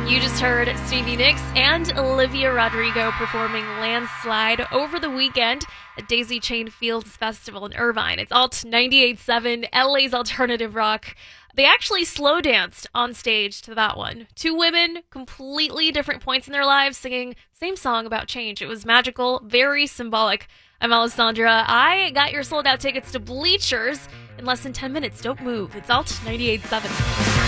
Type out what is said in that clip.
You just heard Stevie Nicks and Olivia Rodrigo performing Landslide over the weekend at Daisy Chain Fields Festival in Irvine. It's Alt 98.7, LA's alternative rock. They actually slow danced on stage to that one. Two women, completely different points in their lives, singing same song about change. It was magical, very symbolic. I'm Alessandra. I got your sold out tickets to Bleachers in less than 10 minutes. Don't move. It's Alt 98.7.